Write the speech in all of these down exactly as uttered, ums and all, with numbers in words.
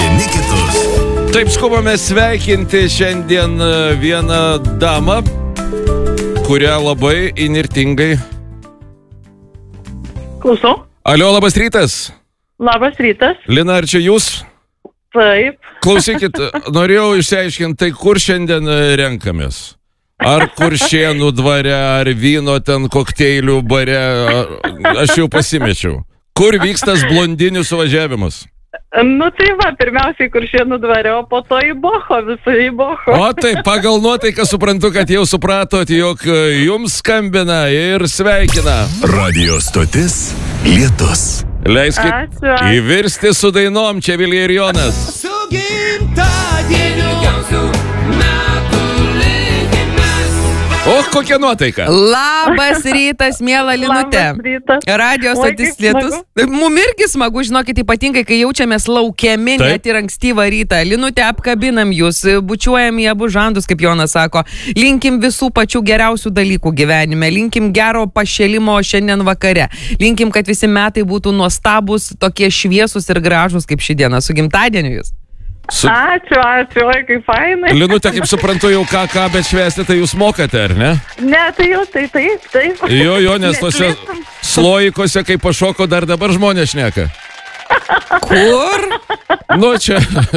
vieni kitus. Taip skubame sveikinti šiandien vieną damą, kurią labai įnirtingai... Klausau. Alio, labas rytas. Labas rytas. Lina, ar čia jūs? Taip. Klausykit, norėjau išsiaiškinti, tai kur šiandien renkamės? Ar Kuršėnų dvare, ar vyno ten kokteilių bare, aš jau pasimečiau. Kur vyks tas blondinių suvažiavimas? Nu tai va, pirmiausiai Kuršėnų dvare, o po to į Bocho, visą į Bocho. O taip, pagal nuotaiką suprantu, kad jau supratot, jog jums skambina ir sveikina. Radio stotis Lietus. Leiskit Ačiū, ačiū. įvirsti su dainom, čia Vilija ir Jonas. Su gimtadieniu ilgiausių metų linkimės. O, kokia nuotaika. Labas rytas, miela Linute. Labas rytas. Radio Oi, stotis kaip Lietus. Mum irgi smagu, žinokit, ypatingai, kai jaučiamės laukiami Taip. net ir ankstyvą rytą. Linute, apkabinam jūs, bučiuojam į abu žandus, kaip Jonas sako. Linkim visų pačių geriausių dalykų gyvenime. Linkim gero pašėlimo šiandien vakare. Linkim, kad visi metai būtų nuostabus, tokie šviesus ir gražus kaip ši diena. Su gimtadieniu jūs. Su... Ačiū, ačiū, oi, kaip fainai. Linute, kaip suprantu, jau ką, ką, bet švęsti, tai jūs mokate, ar ne? Ne, tai jau, tai taip, taip. Jo, jo, nes tose slojikose, kai pašoko, dar dabar žmonės šneka. Kur? Nu, čia...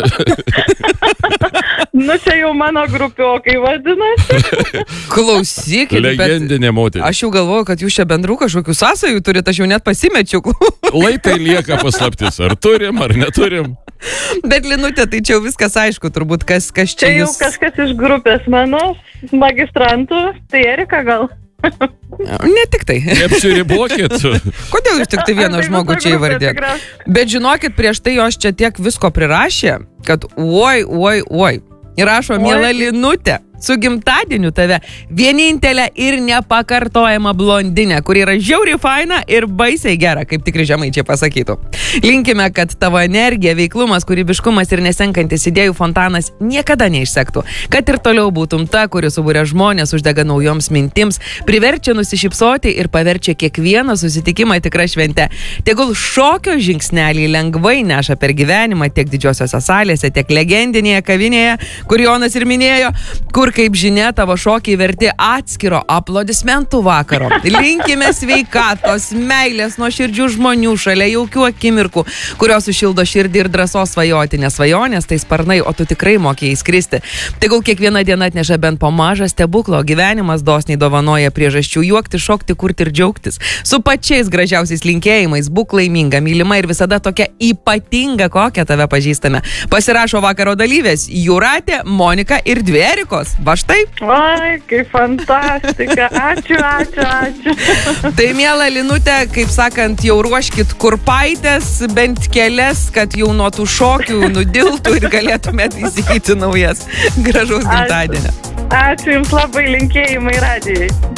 Nu čia jau mano grupiokai vadinasi. Klausykit, Legendinė moteris. aš jau galvoju, kad jūs čia bendrų kažkokių sąsajų turite, aš jau net pasimečiau. Lai tai lieka paslaptis, ar turim, ar neturim. Bet Linute, tai čia jau viskas aišku, turbūt, kas, kas čia Čia jau jūs... kažkas iš grupės mano, magistrantų, tai Erika gal. Ne tik tai. Neapsiribokit. Kodėl jūs tik tai vieną Tai žmogų visa čia grupė įvardėt? tikriausiai. Bet žinokit, prieš tai jos čia tiek visko prirašė, kad oi, oi, oi. Ir rašo, miela Linute, su gimtadieniu tave, vienintelė ir nepakartojama blondinė, kuri yra žiauriai faina ir baisiai gera, kaip tikri žemaičiai pasakytų. Linkime, kad tavo energija, veiklumas, kūrybiškumas ir nesenkantis idėjų fontanas niekada neišsektų. Kad ir toliau būtum ta, kuri subūrė žmonės, uždega naujoms mintims, priverčia nusišypsoti ir paverčia kiekvieną susitikimą tikrą šventę. Tegul šokio žingsnelį lengvai neša per gyvenimą tiek didžiosiose salėse, tiek legendinėje kavinėje, kur Jonas ir minėjo, kur, kaip žinia, tavo šokiai verti atskiro aplodismentų vakaro. Linkime sveikatos, meilės, nuoširdžių žmonių šalia jaukių akimirkų, kurios sušildo širdį ir drąsos svajoti. Nes svajonės tai sparnai, o tu tikrai mokėjai skristi. Tegul kiekviena diena atneša bent po mažą stebuklą, gyvenimas dosniai dovanoja priežasčių juokti, šokti, kurti ir džiaugtis. Su pačiais gražiausiais linkėjimais, būk laiminga, mylima ir visada tokia ypatinga, kokią tave pažįstame. Pasirašo vakaro dalyvės Jūratė, Monika ir dvi Erikos. Va štai. Oi, kaip fantastika. Ačiū, ačiū, ačiū. Tai miela Linute, kaip sakant, jau ruoškit kurpaitės, bent kelias, kad jau nuo tų šokių nudiltų ir galėtumėt įsigyti naujas. Gražaus gimtadienio. Ačiū Jums labai, linkėjimai radijai.